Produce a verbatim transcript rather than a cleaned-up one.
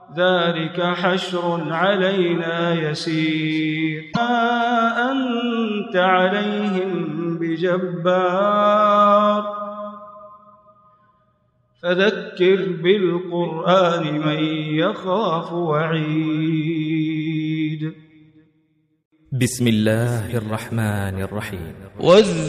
ذلك حشر علينا يسير ما أنت عليهم بجبار فذكر بالقرآن من يخاف وعيد. بسم الله الرحمن الرحيم.